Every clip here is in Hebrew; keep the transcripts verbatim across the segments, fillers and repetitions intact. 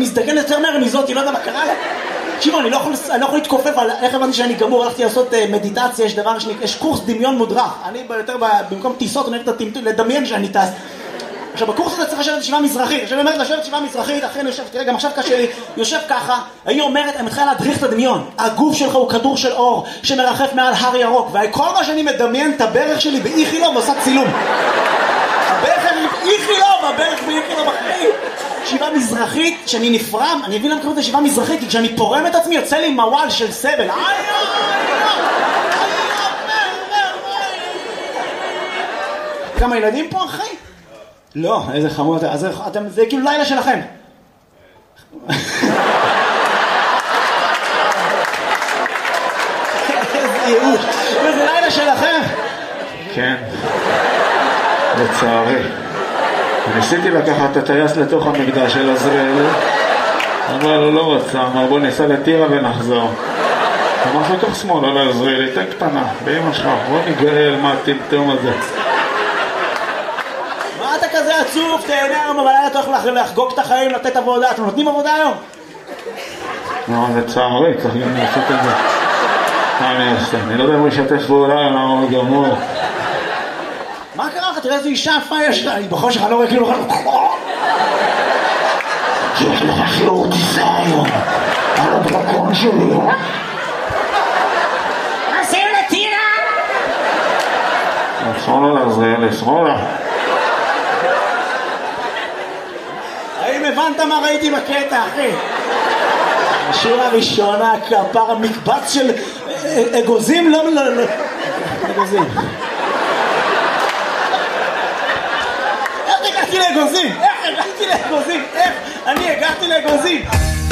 מזדקן יותר מהר מזאת, היא לא יודע מה קרה לה. תקשיבו, אני לא יכול, אני לא יכול להתכופף על איך הבנתי שאני גמור, הלכתי לעשות מדיטציה, יש דבר שני, יש קורס דמיון מודרך. אני יותר במקום טיסות, אני הולך לדמיין שאני טס. עכשיו, בקורס הזה צריך לשבת ישיבה מזרחית. עכשיו, אני אומרת, לשבת ישיבה מזרחית, אחרי אני יושב, תראה, גם עכשיו קשה לי, יושב ככה, היא אומרת, אני מתחילה להדריך את הדמיון. הגוף שלך הוא כדור של אור, שמרחף מעל הר ירוק, וכל מה שאני מדמיין את הברך שלי באיכילוב, ועושה צילום. הברך שלי באיכילוב, הברך באיכילוב אחרי. ישיבה מזרחית, שאני נפרם, אני אבין למה קוראים את ישיבה מזרחית, כי כשאני פורם את עצמי, יוצא לי מוואל של סבל. כמה ילדים פה, אחי? לא, איזה חמוד, אז אתם, זה כאילו לילה שלכם. איזה ייאוש, זה לילה שלכם. כן, לצערי. ניסיתי לקחת את הטייס לתוך המקדש של עזריאל, אבל הוא לא רצה, אמר בוא ניסע לטירה ונחזור. אמר לתוך שמאל על עזריאל, תן קטנה, באמא שלך, בוא ניגאל מה הטמטום הזה. מה אתה כזה עצוב? תהנה היום בלילה, אתה הולך לחגוג את החיים, לתת עבודה. אתם נותנים עבודה היום? לא, לצערי, צריך גם לעשות את זה. מה אני אעשה? אני לא יודע אם הוא ישתף פעולה, למה הוא גמור. מה קרה לך? תראה איזו אישה יפה יש לה. היא בחושך, אני לא רואה כאילו... יש לך שיעור טיסה היום, על הדרקון שלי. עושים לטירה! שמאלה לעזריאל, שמאלה. האם הבנת מה ראיתי בקטע, אחי? השורה הראשונה, כפר המקבץ של אגוזים, לא... אגוזים. איך הגעתי לאגוזים? איך הגעתי לאגוזים? איך אני הגעתי לאגוזים?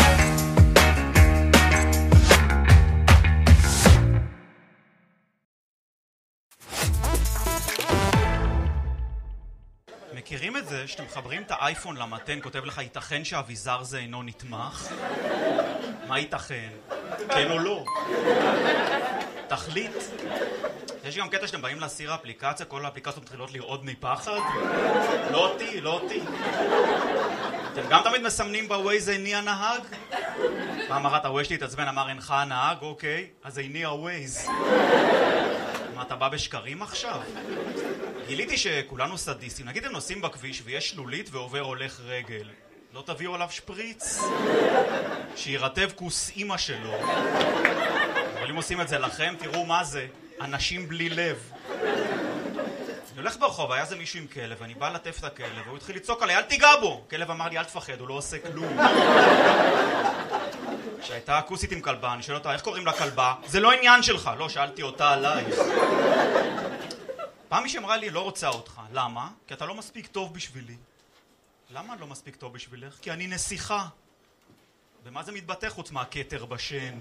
מכירים את זה שאתם מחברים את האייפון למתן, כותב לך ייתכן שהאביזר זה אינו נתמך? מה ייתכן? כן או לא? תחליט. יש גם קטע שאתם באים להסיר האפליקציה, כל האפליקציות מתחילות לרעוד מפחד? לא אותי, לא אותי. אתם גם תמיד מסמנים בווייז איני הנהג? פעם אחת הווייז שלי התעצבן, אמר אינך הנהג, אוקיי, אז איני הווייז. מה, אתה בא בשקרים עכשיו? גיליתי שכולנו סדיסטים. נגיד הם נוסעים בכביש ויש שלולית ועובר הולך רגל. לא תביאו עליו שפריץ? שירטב כוס אמא שלו. אבל אם עושים את זה לכם, תראו מה זה. אנשים בלי לב. אני הולך ברחוב, היה זה מישהו עם כלב, ואני בא לטף את הכלב, והוא התחיל לצעוק עליי, אל תיגע בו! כלב אמר לי, אל תפחד, הוא לא עושה כלום. כשהייתה כוסית עם כלבה, אני שואל אותה, איך קוראים לה כלבה? זה לא עניין שלך. לא, שאלתי אותה עלייך. פעם מישהי אמרה לי, לא רוצה אותך. למה? כי אתה לא מספיק טוב בשבילי. למה אני לא מספיק טוב בשבילך? כי אני נסיכה. ומה זה מתבטא חוץ מהכתר בשן?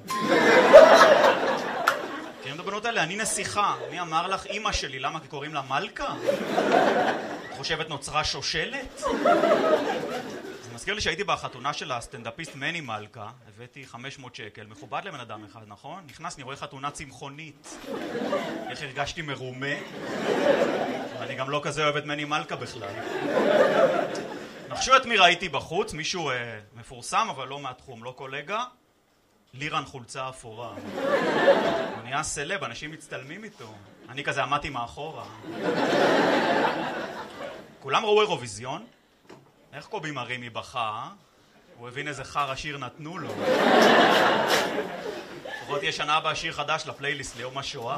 כי הם הבנות האלה, אני נסיכה. מי אמר לך? אמא שלי. למה? כי קוראים לה מלכה? את חושבת נוצרה שושלת? זה מזכיר לי שהייתי בחתונה של הסטנדאפיסט מני מלכה, הבאתי חמש מאות שקל, מכובד לבן אדם אחד, נכון? נכנס, אני רואה חתונה צמחונית. איך הרגשתי מרומה? ואני גם לא כזה אוהב את מני מלכה בכלל. נחשו את מי ראיתי בחוץ, מישהו אה, מפורסם אבל לא מהתחום, לא קולגה, לירן חולצה אפורה. הוא נהיה סלב, אנשים מצטלמים איתו. אני כזה עמדתי מאחורה. כולם ראו אירוויזיון? איך קובי מרימי בכה, אה? הוא הבין איזה חר השיר נתנו לו. לפחות יש שנה הבאה שיר חדש לפלייליסט ליום השואה.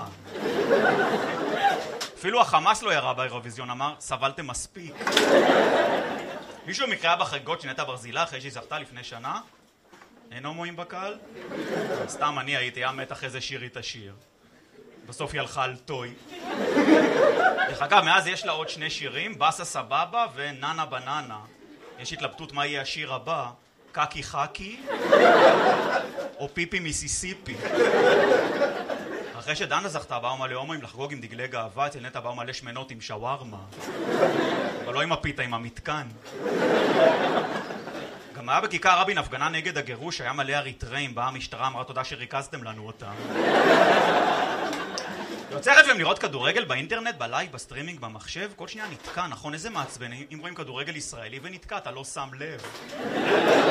אפילו החמאס לא ירה באירוויזיון, אמר, סבלתם מספיק. מישהו מקרה בחגיגות של נטע ברזילה אחרי שהיא זכתה לפני שנה? אין הומואים בקהל? סתם אני הייתי, היה מתח איזה שיר איתה שיר. בסוף היא הלכה על טוי. דרך אגב, מאז יש לה עוד שני שירים, בסה סבבה וננה בננה. יש התלבטות מה יהיה השיר הבא, קקי חקי או פיפי מיסיסיפי. אחרי שדנה זכתה באו מלא הומואים לחגוג עם דגלי גאווה, אצל נטע באו מלא שמנות עם שווארמה. אבל לא עם הפיתה, עם המתקן. גם היה בכיכר רבין הפגנה נגד הגירוש, היה מלא אריתראים, באה המשטרה, אמרה תודה שריכזתם לנו אותם. יוצא לכם לראות כדורגל באינטרנט, בלייב, בסטרימינג, במחשב, כל שנייה נתקע, נכון? איזה מעצבן, אם רואים כדורגל ישראלי ונתקע, אתה לא שם לב.